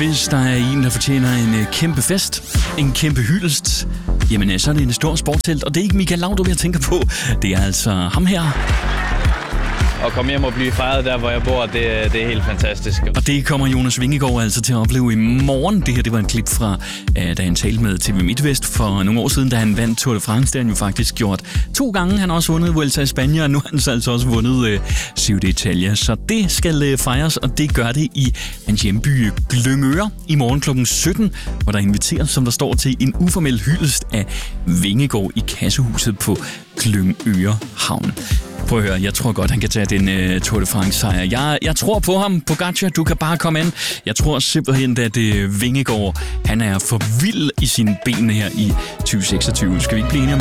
Hvis der er en, der fortjener en kæmpe fest, en kæmpe hyldest, jamen så er det en stor sportshelt, og det er ikke Michael Laudrup, jeg tænker på. Det er altså ham her. At komme hjem og blive fejret der, hvor jeg bor, det er helt fantastisk. Og det kommer Jonas Vingegaard altså til at opleve i morgen. Det her, det var en klip fra, da han talte med TV MidtVest for nogle år siden, da han vandt Tour de France. Det har han jo faktisk gjort 2 gange. Han har også vundet Vuelta i Spanien, og nu har han så altså også vundet Giro d'Italia. Så det skal fejres, og det gør det i hans hjemby Glyngøre i morgen kl. 17, hvor der inviteres, som der står, til en uformel hyldest af Vingegaard i kassehuset på Glyngøre Havn. Prøv at høre, jeg tror godt, han kan tage den Tour de France-sejr. Jeg tror på ham. Pogačar, du kan bare komme ind. Jeg tror simpelthen, at Vingegaard, han er for vild i sine ben her i 2026. Skal vi ikke blive enige om det?